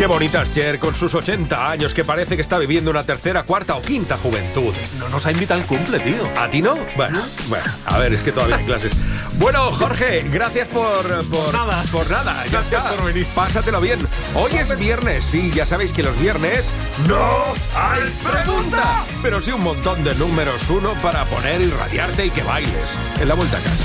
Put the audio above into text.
Qué bonita es Cher con sus 80 años, que parece que está viviendo una tercera, cuarta o quinta juventud. No nos ha invitado al cumple, tío. ¿A ti no? Bueno, a ver, es que todavía hay clases. Bueno, Jorge, gracias por nada. Por nada. Gracias por venir. Pásatelo bien. Hoy es viernes, sí, ya sabéis que los viernes no hay pregunta, pero sí un montón de números uno para poner y radiarte y que bailes en la vuelta a casa.